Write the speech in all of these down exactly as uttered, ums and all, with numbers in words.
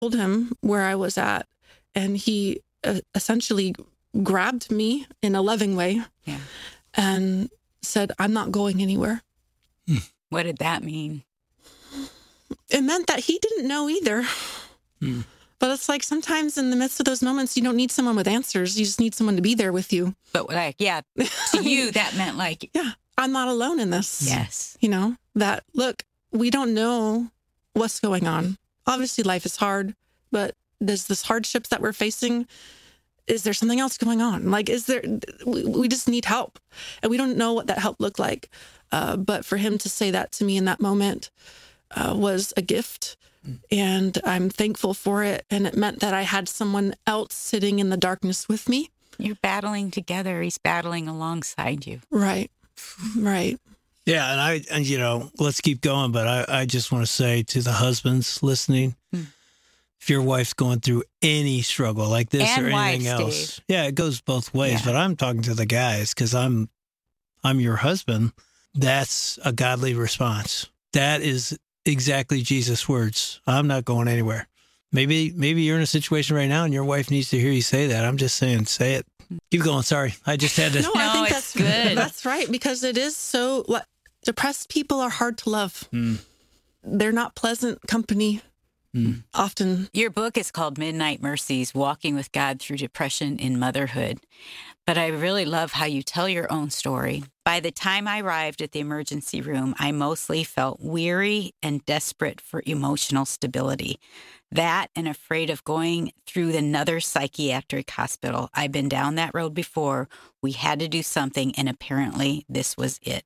told him where I was at, and he uh, essentially grabbed me in a loving way yeah. and said, I'm not going anywhere. Hmm. What did that mean? It meant that he didn't know either. Hmm. But it's like sometimes in the midst of those moments, you don't need someone with answers. You just need someone to be there with you. But like, yeah, to you, that meant like... Yeah, I'm not alone in this. Yes. You know, that, look, we don't know what's going on. Obviously, life is hard, but there's this hardships that we're facing. Is there something else going on? Like, is there, we, we just need help. And we don't know what that help looked like. Uh, but for him to say that to me in that moment uh, was a gift. And I'm thankful for it. And it meant that I had someone else sitting in the darkness with me. You're battling together. He's battling alongside you. Right. Right. Yeah. And I, and you know, let's keep going. But I, I just want to say to the husbands listening, hmm. if your wife's going through any struggle like this and or anything wives, else, Dave. yeah, it goes both ways. Yeah. But I'm talking to the guys because I'm, I'm your husband. That's a godly response. That is exactly Jesus' words. I'm not going anywhere. Maybe maybe you're in a situation right now and your wife needs to hear you say that. I'm just saying, say it. Keep going. Sorry. I just had to. No, I no, think it's that's good. That's right. Because it is so, what, depressed people are hard to love. Mm. They're not pleasant company mm. often. Your book is called Midnight Mercies, Walking with God Through Depression in Motherhood. But I really love how you tell your own story. By the time I arrived at the emergency room, I mostly felt weary and desperate for emotional stability. That and afraid of going through another psychiatric hospital. I've been down that road before. We had to do something, and apparently this was it.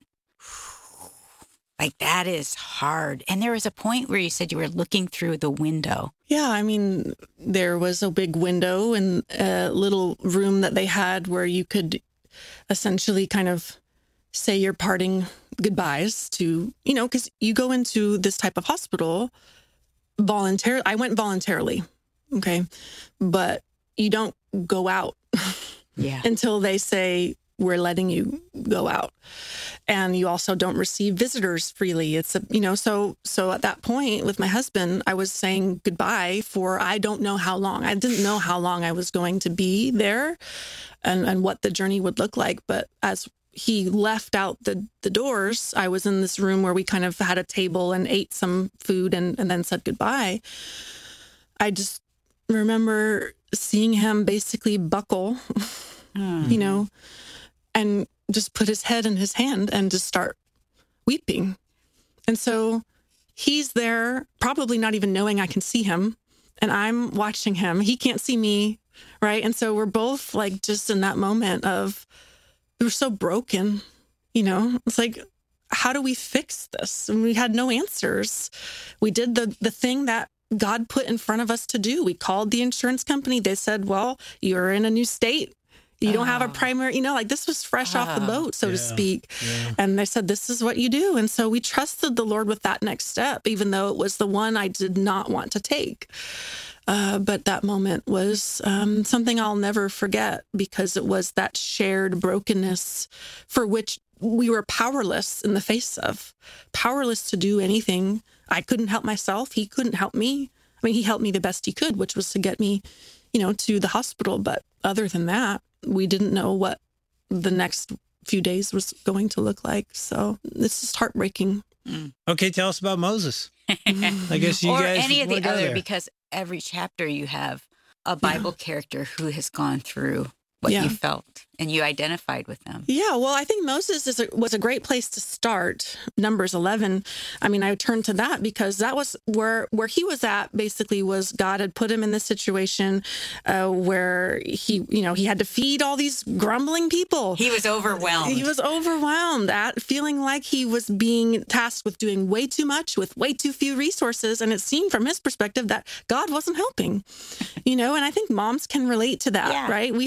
Like, that is hard. And there was a point where you said you were looking through the window. Yeah, I mean, there was a big window and a little room that they had where you could essentially kind of say your parting goodbyes to, you know, because you go into this type of hospital voluntarily. I went voluntarily, okay? But you don't go out yeah. until they say, we're letting you go out. And you also don't receive visitors freely. It's a, you know, so, so at that point with my husband, I was saying goodbye for, I don't know how long. I didn't know how long I was going to be there and, and what the journey would look like. But as he left out the, the doors, I was in this room where we kind of had a table and ate some food and, and then said goodbye. I just remember seeing him basically buckle, mm. you know, and just put his head in his hand and just start weeping. And so he's there, probably not even knowing I can see him. And I'm watching him. He can't see me, right? And so we're both like just in that moment of, we were so broken, you know? It's like, how do we fix this? And we had no answers. We did the the thing that God put in front of us to do. We called the insurance company. They said, well, you're in a new state. You don't oh. have a primary, you know, like this was fresh oh. off the boat, so yeah. to speak. Yeah. And they said, this is what you do. And so we trusted the Lord with that next step, even though it was the one I did not want to take. Uh, but that moment was um, something I'll never forget because it was that shared brokenness for which we were powerless in the face of, powerless to do anything. I couldn't help myself. He couldn't help me. I mean, he helped me the best he could, which was to get me, you know, to the hospital. But other than that, we didn't know what the next few days was going to look like. So it's just heartbreaking. Mm. Okay, tell us about Moses. I guess you or guys any of the other, there. Because every chapter you have a Bible yeah. character who has gone through what yeah. you felt and you identified with them. Yeah, well, I think Moses is a, was a great place to start. Numbers eleven. I mean, I turned to that because that was where where he was at. Basically, was God had put him in this situation uh, where he, you know, he had to feed all these grumbling people. He was overwhelmed. He was overwhelmed at feeling like he was being tasked with doing way too much with way too few resources, and it seemed from his perspective that God wasn't helping. You know, and I think moms can relate to that, yeah. right? We have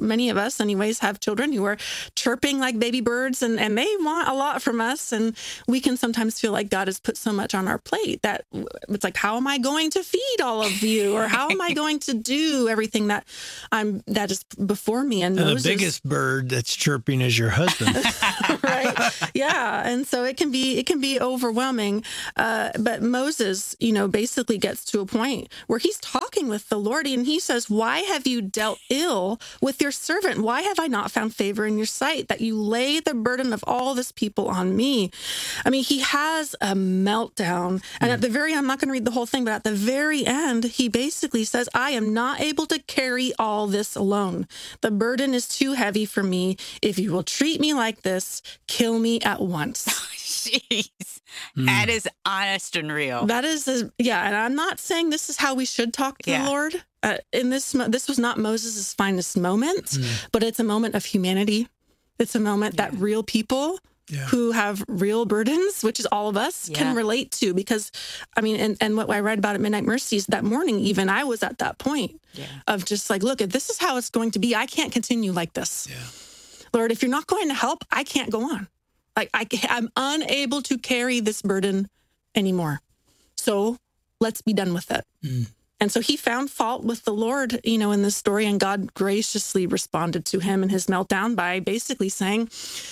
many of us anyways have children who are chirping like baby birds, and, and they want a lot from us. And we can sometimes feel like God has put so much on our plate that it's like, how am I going to feed all of you? Or how am I going to do everything that I'm that is before me? And, and Moses, the biggest bird that's chirping is your husband. Right. Yeah. And so it can be, it can be overwhelming. Uh, but Moses, you know, basically gets to a point where he's talking with the Lord, and he says, why have you dealt ill with your servant? Why have I not found favor in your sight that you lay the burden of all this people on me? I mean, he has a meltdown. And mm. at the very, I'm not going to read the whole thing, but at the very end, he basically says, I am not able to carry all this alone. The burden is too heavy for me. If you will treat me like this, kill me at once. Jeez, mm. that is honest and real. That is, a, yeah. And I'm not saying this is how we should talk to yeah. the Lord. Uh, in this, this was not Moses' finest moment, mm. but it's a moment of humanity. It's a moment yeah. that real people yeah. who have real burdens, which is all of us, yeah. can relate to. Because, I mean, and, and what I read about at Midnight Mercies that morning, even I was at that point yeah. of just like, look, if this is how it's going to be, I can't continue like this. Yeah. Lord, if you're not going to help, I can't go on. Like I, I'm unable to carry this burden anymore. So let's be done with it. Mm. And so he found fault with the Lord, you know, in this story, and God graciously responded to him in his meltdown by basically saying,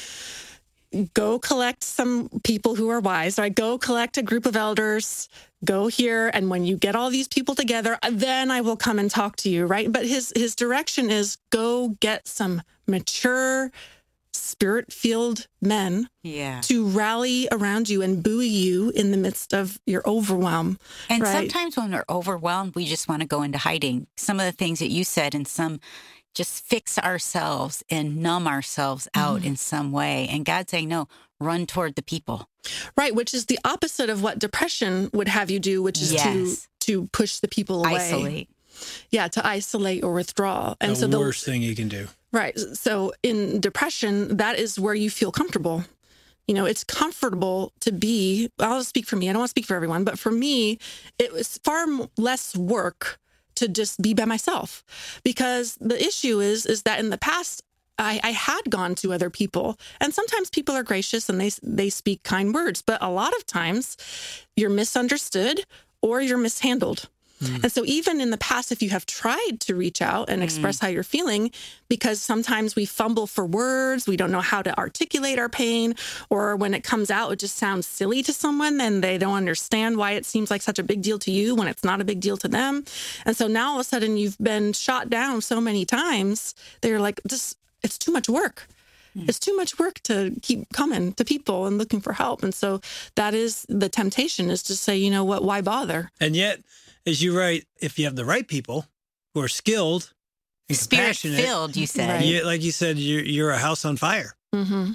go collect some people who are wise, right? Go collect a group of elders, go here. And when you get all these people together, then I will come and talk to you, right? But his, his direction is go get some mature, spirit-filled men yeah. to rally around you and buoy you in the midst of your overwhelm. And right? sometimes when we're overwhelmed, we just want to go into hiding. Some of the things that you said, and some just fix ourselves and numb ourselves out mm. in some way. And God's saying, no, run toward the people. Right, which is the opposite of what depression would have you do, which is yes. to to push the people away. Isolate. Yeah, to isolate or withdraw. And the so the worst thing you can do. Right. So in depression, that is where you feel comfortable. You know, it's comfortable to be, I'll speak for me. I don't want to speak for everyone, but for me, it was far less work to just be by myself. Because the issue is, is that in the past, I, I had gone to other people, and sometimes people are gracious and they they speak kind words, but a lot of times you're misunderstood or you're mishandled. Mm. And so even in the past, if you have tried to reach out and express mm. how you're feeling, because sometimes we fumble for words, we don't know how to articulate our pain, or when it comes out, it just sounds silly to someone and they don't understand why it seems like such a big deal to you when it's not a big deal to them. And so now all of a sudden you've been shot down so many times, they're like, just, it's too much work. It's too much work to keep coming to people and looking for help. And so that is the temptation, is to say, you know what, why bother? And yet, as you write, if you have the right people who are skilled and compassionate, Spirit-filled, you said. Right. you, like you said, you're, you're a house on fire. Mm-hmm.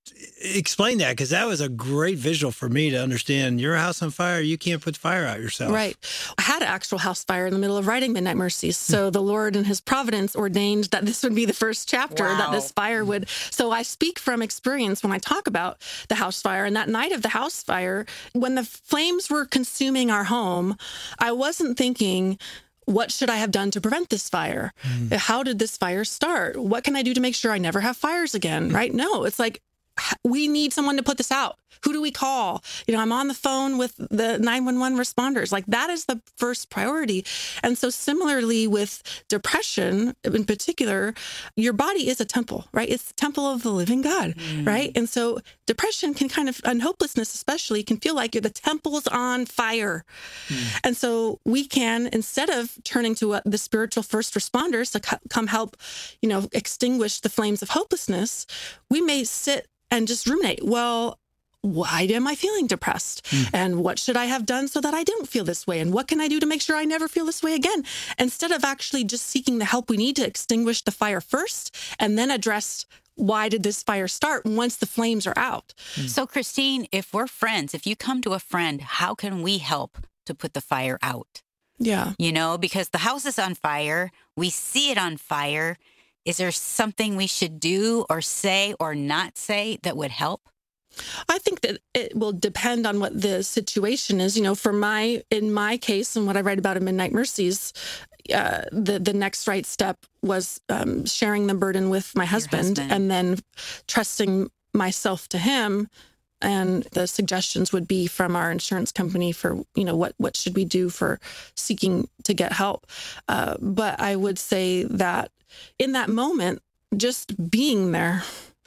Explain that, because that was a great visual for me to understand. You're a house on fire. You can't put fire out yourself. Right. I had an actual house fire in the middle of writing Midnight Mercies. So the Lord in his providence ordained that this would be the first chapter, wow. that this fire would. So I speak from experience when I talk about the house fire. And that night of the house fire, when the flames were consuming our home, I wasn't thinking, what should I have done to prevent this fire? Mm. How did this fire start? What can I do to make sure I never have fires again? Right? No, it's like, we need someone to put this out. Who do we call? You know, I'm on the phone with the nine one one responders. Like, that is the first priority. And so similarly with depression in particular, your body is a temple, right? It's the temple of the living God, mm. right? And so depression can kind of, and hopelessness especially, can feel like you're the temple's on fire. Mm. And so we can, instead of turning to uh, the spiritual first responders to co- come help, you know, extinguish the flames of hopelessness, we may sit and just ruminate. Well, why am I feeling depressed? Mm. And what should I have done so that I don't feel this way? And what can I do to make sure I never feel this way again? Instead of actually just seeking the help we need to extinguish the fire first, and then address why did this fire start once the flames are out. Mm. So, Christine, if we're friends, if you come to a friend, how can we help to put the fire out? Yeah. You know, because the house is on fire. We see it on fire. Is there something we should do or say or not say that would help? I think that it will depend on what the situation is. You know, for my, in my case, and what I write about in Midnight Mercies, uh, the the next right step was um, sharing the burden with my husband, husband, and then trusting myself to him. And the suggestions would be from our insurance company for, you know, what what should we do for seeking to get help. Uh, but I would say that in that moment, just being there.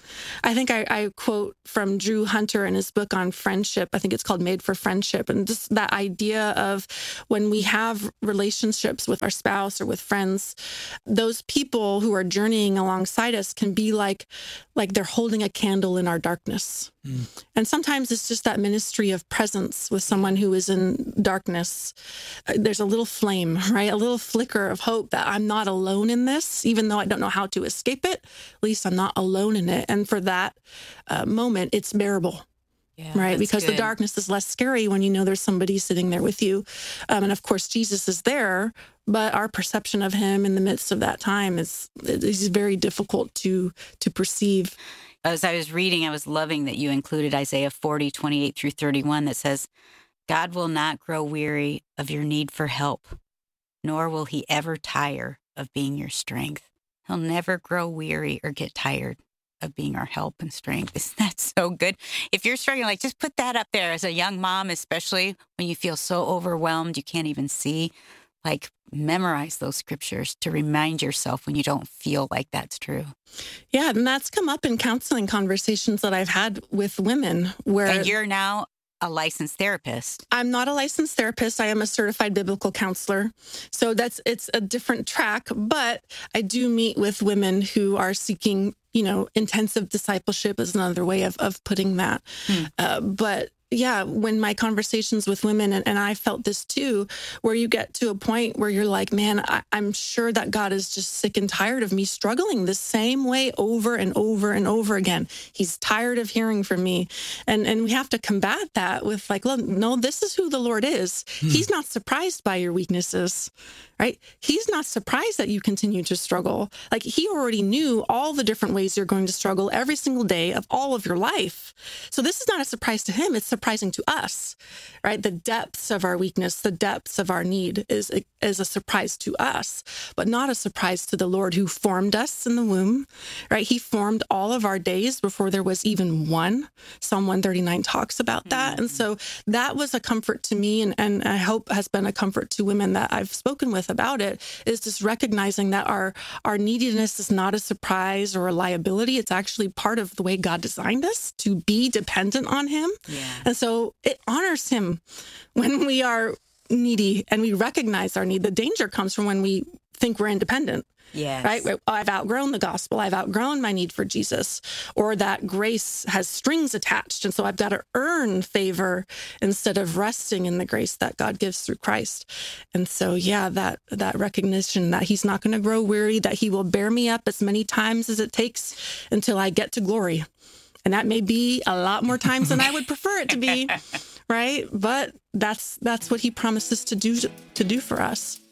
I think I, I quote from Drew Hunter in his book on friendship. I think it's called Made for Friendship. And just that idea of when we have relationships with our spouse or with friends, those people who are journeying alongside us can be like, like they're holding a candle in our darkness. Mm. And sometimes it's just that ministry of presence with someone who is in darkness. There's a little flame, right? A little flicker of hope that I'm not alone in this, even though I don't know how to escape it. At least I'm not alone in it. And for that uh, moment, it's bearable. Yeah, right? Because good. The darkness is less scary when you know there's somebody sitting there with you. Um, and of course, Jesus is there, but our perception of him in the midst of that time is, is very difficult to to perceive. As I was reading, I was loving that you included Isaiah forty, twenty-eight through thirty-one that says, God will not grow weary of your need for help, nor will he ever tire of being your strength. He'll never grow weary or get tired of being our help and strength. Isn't that so good? If you're struggling, like just put that up there as a young mom, especially when you feel so overwhelmed, you can't even see, like memorize those scriptures to remind yourself when you don't feel like that's true. Yeah. And that's come up in counseling conversations that I've had with women where... And you're now a licensed therapist. I'm not a licensed therapist. I am a certified biblical counselor. So that's, it's a different track, but I do meet with women who are seeking, you know, intensive discipleship is another way of, of putting that. Hmm. Uh, but yeah, when my conversations with women, and, and I felt this too, where you get to a point where you're like, man, I, I'm sure that God is just sick and tired of me struggling the same way over and over and over again. He's tired of hearing from me. And and we have to combat that with like, look, no, this is who the Lord is. Hmm. He's not surprised by your weaknesses, right? He's not surprised that you continue to struggle. Like he already knew all the different ways you're going to struggle every single day of all of your life. So this is not a surprise to him. It's surprising to us, right? The depths of our weakness, the depths of our need is, is a surprise to us, but not a surprise to the Lord who formed us in the womb, right? He formed all of our days before there was even one. Psalm one thirty-nine talks about that. Mm-hmm. And so that was a comfort to me, and, and I hope has been a comfort to women that I've spoken with about it, is just recognizing that our, our neediness is not a surprise or a liability. It's actually part of the way God designed us to be dependent on him. Yeah. And so it honors him when we are needy and we recognize our need. The danger comes from when we think we're independent. Yes. Right? I've outgrown the gospel. I've outgrown my need for Jesus, or that grace has strings attached. And so I've got to earn favor instead of resting in the grace that God gives through Christ. And so, yeah, that, that recognition that he's not going to grow weary, that he will bear me up as many times as it takes until I get to glory. And that may be a lot more times than I would prefer it to be, right? But that's that's what he promises to do to do for us.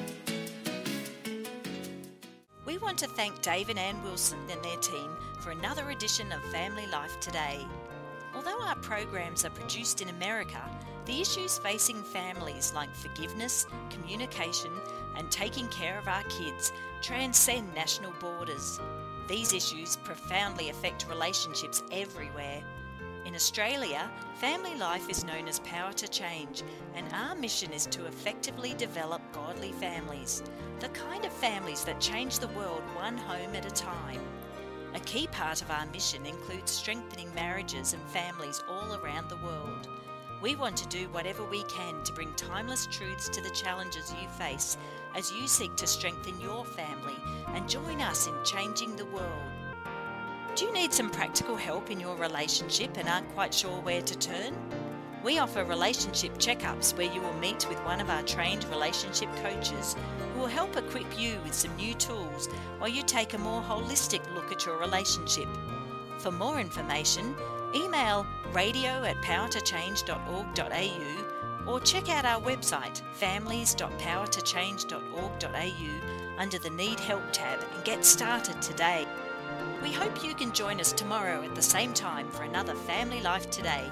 We want to thank Dave and Ann Wilson and their team for another edition of Family Life Today. Although our programs are produced in America, the issues facing families like forgiveness, communication, and taking care of our kids transcend national borders. These issues profoundly affect relationships everywhere. In Australia, Family Life is known as Power to Change, and our mission is to effectively develop godly families, the kind of families that change the world one home at a time. A key part of our mission includes strengthening marriages and families all around the world. We want to do whatever we can to bring timeless truths to the challenges you face as you seek to strengthen your family and join us in changing the world. Do you need some practical help in your relationship and aren't quite sure where to turn? We offer relationship checkups where you will meet with one of our trained relationship coaches who will help equip you with some new tools while you take a more holistic look at your relationship. For more information, email radio at power to change dot org dot a u or check out our website families dot power to change dot org dot a u under the Need Help tab and get started today. We hope you can join us tomorrow at the same time for another Family Life Today.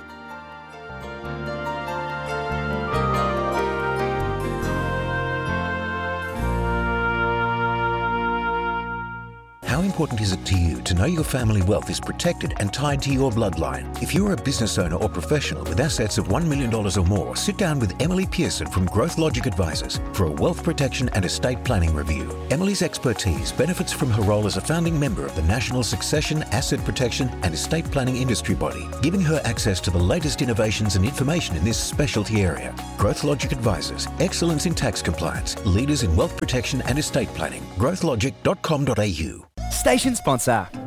How important is it to you to know your family wealth is protected and tied to your bloodline? If you're a business owner or professional with assets of one million dollars or more, sit down with Emily Pearson from Growth Logic Advisors for a wealth protection and estate planning review. Emily's expertise benefits from her role as a founding member of the National Succession, Asset Protection and Estate Planning Industry Body, giving her access to the latest innovations and information in this specialty area. Growth Logic Advisors, excellence in tax compliance, leaders in wealth protection and estate planning. growth logic dot com dot a u. Station sponsor,